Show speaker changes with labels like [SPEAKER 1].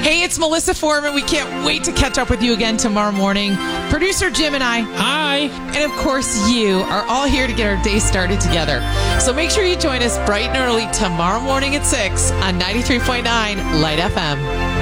[SPEAKER 1] Hey, it's Melissa Foreman. We can't wait to catch up with you again tomorrow morning. Producer Jim and I.
[SPEAKER 2] Hi.
[SPEAKER 1] And of course, you are all here to get our day started together. So make sure you join us bright and early tomorrow morning at 6 on 93.9 Light FM.